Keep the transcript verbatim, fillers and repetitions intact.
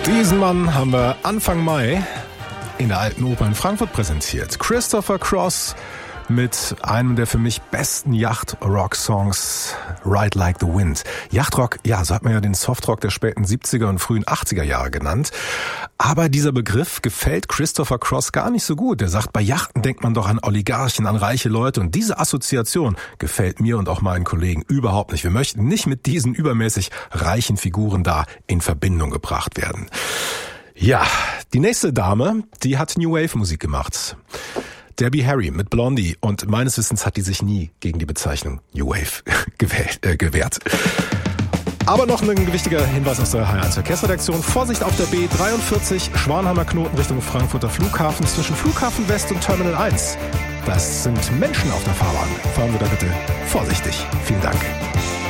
Diesen Mann haben wir Anfang Mai in der Alten Oper in Frankfurt präsentiert. Christopher Cross mit einem der für mich besten Yacht-Rock-Songs, Ride Like the Wind. Yachtrock, ja, so hat man ja den Softrock der späten siebziger und frühen achtziger Jahre genannt. Aber dieser Begriff gefällt Christopher Cross gar nicht so gut. Er sagt, bei Yachten denkt man doch an Oligarchen, an reiche Leute. Und diese Assoziation gefällt mir und auch meinen Kollegen überhaupt nicht. Wir möchten nicht mit diesen übermäßig reichen Figuren da in Verbindung gebracht werden. Ja, die nächste Dame, die hat New Wave Musik gemacht. Debbie Harry mit Blondie, und meines Wissens hat die sich nie gegen die Bezeichnung New Wave gewählt, äh, gewehrt. Aber noch ein wichtiger Hinweis aus der H eins Verkehrsredaktion. Vorsicht auf der B dreiundvierzig, Schwanheimer Knoten Richtung Frankfurter Flughafen, zwischen Flughafen West und Terminal eins. Das sind Menschen auf der Fahrbahn. Fahren wir da bitte vorsichtig. Vielen Dank.